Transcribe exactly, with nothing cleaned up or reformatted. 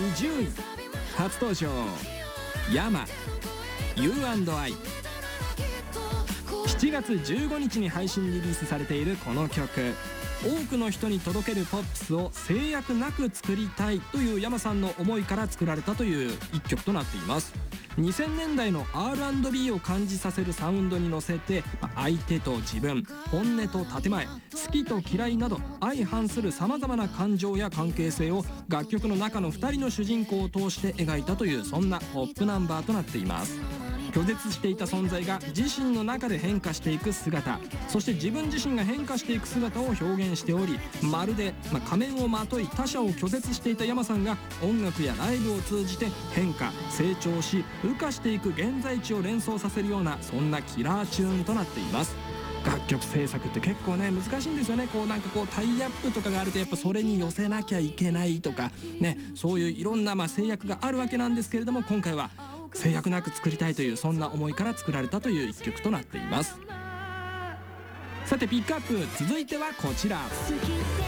じゅうい初登場YAMAユーアンドアイ。 しちがつじゅうごにちに配信リリースされているこの曲、多くの人に届けるポップスを制約なく作りたいという YAMA さんの思いから作られたという一曲となっています。にせんねんだいの アールアンドビー を感じさせるサウンドに乗せて、相手と自分、本音と建前、好きと嫌いなど相反するさまざまな感情や関係性を楽曲の中のふたりの主人公を通して描いたという、そんなポップナンバーとなっています。拒絶していた存在が自身の中で変化していく姿、そして自分自身が変化していく姿を表現しており、まるで、まあ、仮面をまとい他者を拒絶していたYAMAさんが音楽やライブを通じて変化成長し羽化していく現在地を連想させるような、そんなキラーチューンとなっています。楽曲制作って結構ね難しいんですよね。こうなんかこうタイアップとかがあるとやっぱそれに寄せなきゃいけないとかね、そういういろんなまあ制約があるわけなんですけれども、今回は制約なく作りたいというそんな思いから作られたという一曲となっています。さてピックアップ、続いてはこちら。